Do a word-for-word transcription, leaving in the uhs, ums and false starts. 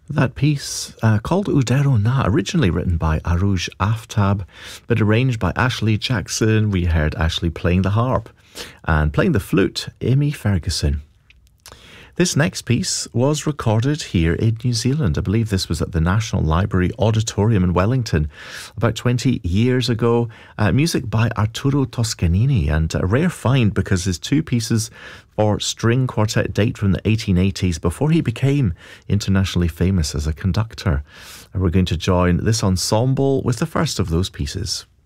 That piece, uh, called Udero Na, originally written by Aruj Aftab, but arranged by Ashley Jackson. We heard Ashley playing the harp, and playing the flute, Amy Ferguson. This next piece was recorded here in New Zealand. I believe this was at the National Library Auditorium in Wellington about twenty years ago. Uh, music by Arturo Toscanini, and a rare find because his two pieces for string quartet date from the eighteen eighties, before he became internationally famous as a conductor. And we're going to join this ensemble with the first of those pieces.